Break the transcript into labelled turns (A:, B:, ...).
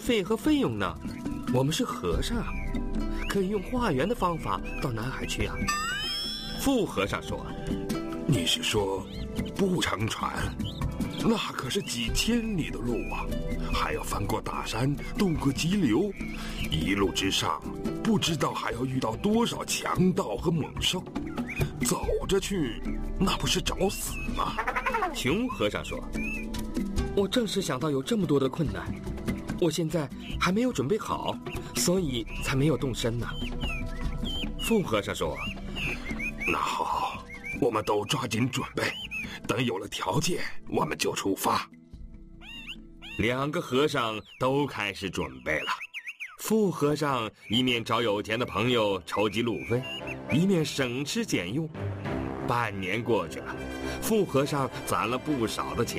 A: 费和费用呢？我们是和尚，可以用化缘的方法到南海去啊。富和尚说：
B: 你是说不乘船？那可是几千里的路啊，还要翻过大山，渡过急流，一路之上不知道还要遇到多少强盗和猛兽，走着去那不是找死吗？
A: 穷和尚说：我正是想到有这么多的困难，我现在还没有准备好，所以才没有动身呢。富和尚说：
B: 那好，我们都抓紧准备，等有了条件我们就出发。
A: 两个和尚都开始准备了。富和尚一面找有钱的朋友筹集路费，一面省吃俭用。半年过去了，富和尚攒了不少的钱，